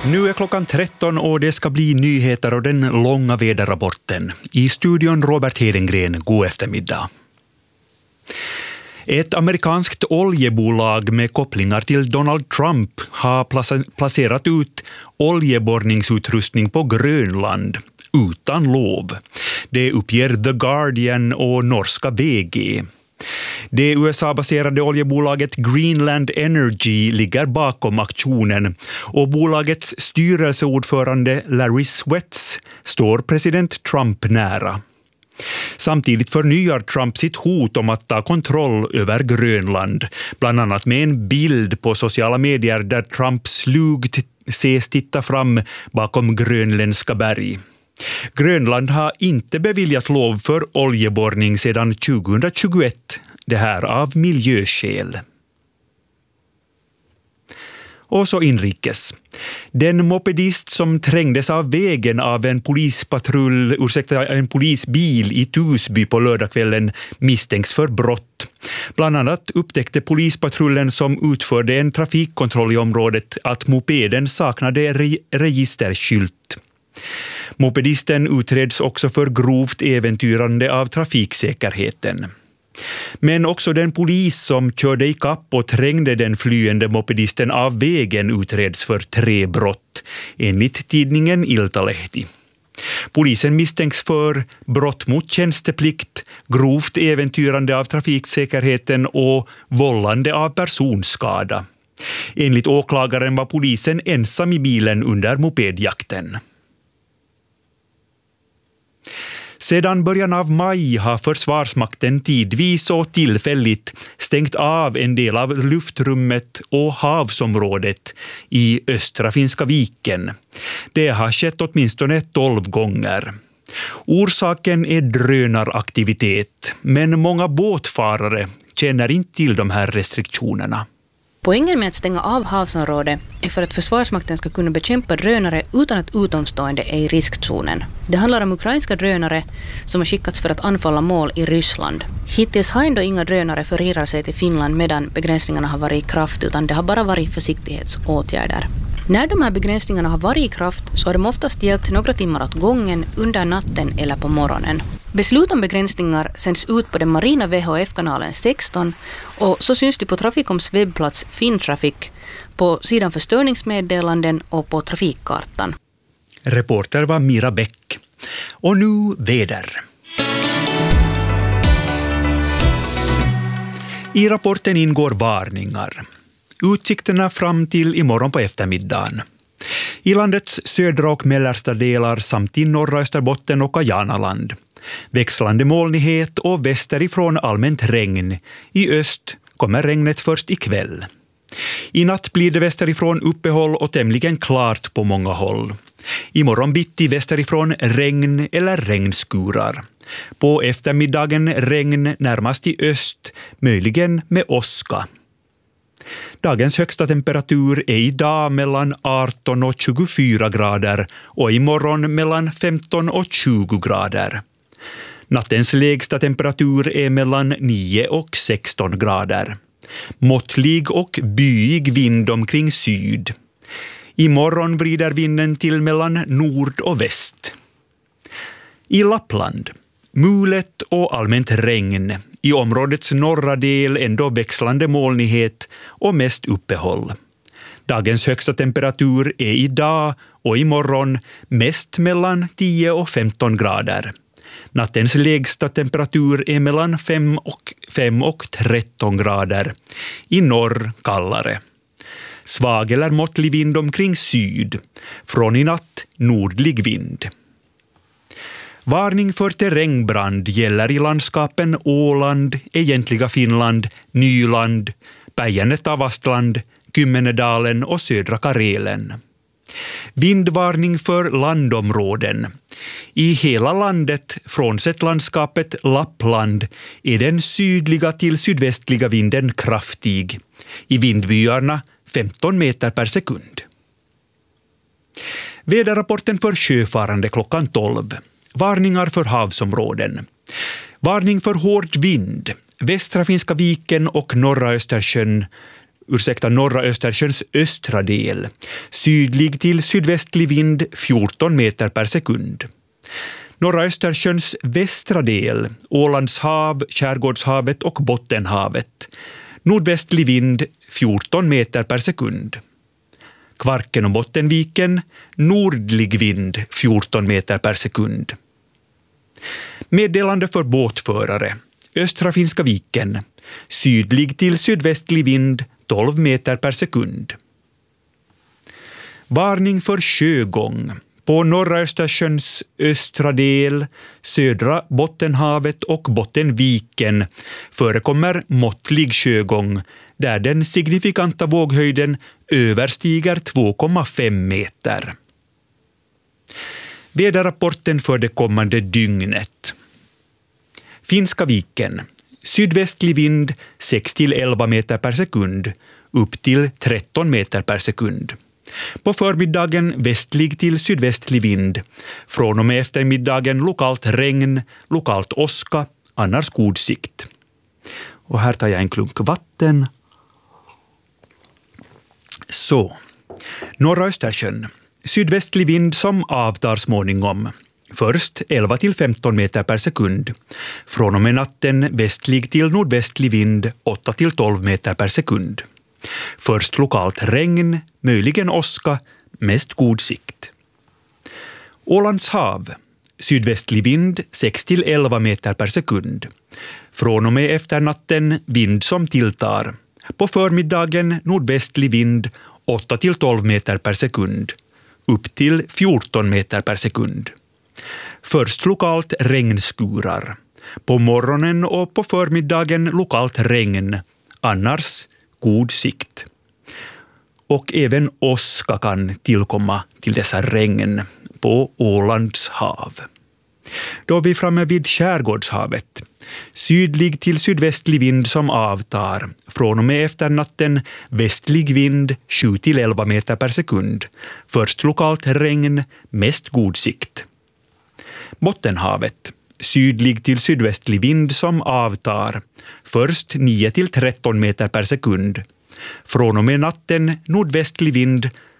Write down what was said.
Nu är klockan 13 och det ska bli nyheter och den långa väderrapporten. I studion Robert Hedengren, god eftermiddag. Ett amerikanskt oljebolag med kopplingar till Donald Trump har placerat ut oljeborrningsutrustning på Grönland utan lov. Det uppger The Guardian och norska VG. Det USA-baserade oljebolaget Greenland Energy ligger bakom aktionen och bolagets styrelseordförande Larry Swets står president Trump nära. Samtidigt förnyar Trump sitt hot om att ta kontroll över Grönland, bland annat med en bild på sociala medier där Trump slugt ses titta fram bakom grönländska berg. Grönland har inte beviljat lov för oljeborrning sedan 2021, det här av miljöskäl. Och så inrikes. Den mopedist som trängdes av vägen av en polisbil i Tusby på lördagskvällen misstänks för brott. Bland annat upptäckte polispatrullen som utförde en trafikkontroll i området att mopeden saknade registerskylt. Mopedisten utreds också för grovt äventyrande av trafiksäkerheten. Men också den polis som körde i kapp och trängde den flyende mopedisten av vägen utreds för 3 brott, enligt tidningen Iltalehti. Polisen misstänks för brott mot tjänsteplikt, grovt äventyrande av trafiksäkerheten och vållande av personskada. Enligt åklagaren var polisen ensam i bilen under mopedjakten. Sedan början av maj har Försvarsmakten tidvis och tillfälligt stängt av en del av luftrummet och havsområdet i östra Finska viken. Det har skett åtminstone 12 gånger. Orsaken är drönaraktivitet, men många båtfarare känner inte till de här restriktionerna. Poängen med att stänga av havsområdet är för att Försvarsmakten ska kunna bekämpa drönare utan att utomstående är i riskzonen. Det handlar om ukrainska drönare som har skickats för att anfalla mål i Ryssland. Hittills har ändå inga drönare förirrar sig till Finland medan begränsningarna har varit i kraft, utan det har bara varit försiktighetsåtgärder. När de här begränsningarna har varit i kraft så har de oftast gällt några timmar åt gången under natten eller på morgonen. Beslut om begränsningar sänds ut på den marina VHF-kanalen 16 och så syns det på Traficoms webbplats Fintraffic, på sidan för störningsmeddelanden och på trafikkartan. Reporter var Mira Bäck. Och nu väder. I rapporten ingår varningar. Utsikterna fram till imorgon på eftermiddagen. I landets södra och mellersta delar samt i norra Österbotten och Kajanaland. Växlande molnighet och västerifrån allmänt regn. I öst kommer regnet först ikväll. I natt blir det västerifrån uppehåll och tämligen klart på många håll. Imorgon bitti västerifrån regn eller regnskurar. På eftermiddagen regn närmast i öst, möjligen med åska. Dagens högsta temperatur är idag mellan 18 och 24 grader och imorgon mellan 15 och 20 grader. Nattens lägsta temperatur är mellan 9 och 16 grader. Måttlig och byig vind omkring syd. Imorgon vrider vinden till mellan nord och väst. I Lappland, mulet och allmänt regn. I områdets norra del ändå växlande molnighet och mest uppehåll. Dagens högsta temperatur är idag och imorgon mest mellan 10 och 15 grader. Nattens lägsta temperatur är mellan 5 och 13 grader. I norr kallare. Svag eller måttlig vind omkring syd. Från i natt nordlig vind. Varning för terrängbrand gäller i landskapen Åland, egentliga Finland, Nyland, Päijänne-Tavastland, Kymmenedalen och södra Karelen. Vindvarning för landområden. I hela landet, frånsett landskapet Lappland, är den sydliga till sydvästliga vinden kraftig. I vindbyarna 15 meter per sekund. Väderrapporten för sjöfarande klockan 12. Varningar för havsområden. Varning för hård vind. Västra Finska viken och norra Östersjön norra Östersjöns östra del. Sydlig till sydvästlig vind 14 meter per sekund. Norra Östersjöns västra del, Ålands hav, Skärgårdshavet och Bottenhavet. Nordvästlig vind 14 meter per sekund. Kvarken och Bottenviken, nordlig vind 14 meter per sekund. Meddelande för båtförare. Östra Finska viken. Sydlig till sydvästlig vind 12 meter per sekund. Varning för sjögång. På norra Östersjöns östra del, södra Bottenhavet och Bottenviken förekommer måttlig sjögång där den signifikanta våghöjden överstiger 2,5 meter. Väderrapporten för det kommande dygnet. Finska viken. Sydvästlig vind 6-11 meter per sekund, upp till 13 meter per sekund. På förmiddagen västlig till sydvästlig vind. Från och med eftermiddagen lokalt regn, lokalt åska, annars god sikt. Och här tar jag en klunk vatten. Så, norra Östersjön. Sydvästlig vind som avtar småningom. Först 11-15 meter per sekund. Från och med natten västlig till nordvästlig vind 8-12 meter per sekund. Först lokalt regn, möjligen åska, mest god sikt. Ålands hav. Sydvästlig vind 6-11 meter per sekund. Från och med efternatten vind som tilltar. På förmiddagen nordvästlig vind 8-12 meter per sekund. Upp till 14 meter per sekund. Först lokalt regnskurar. På morgonen och på förmiddagen lokalt regn. Annars god sikt. Och även åska kan tillkomma till dessa regn på Ålands hav. Då är vi framme vid Skärgårdshavet. Sydlig till sydvästlig vind som avtar. Från och med efternatten västlig vind 7-11 meter per sekund. Först lokalt regn, mest god sikt. Bottenhavet. Sydlig till sydvästlig vind som avtar. Först 9-13 meter per sekund. Från och med natten nordvästlig vind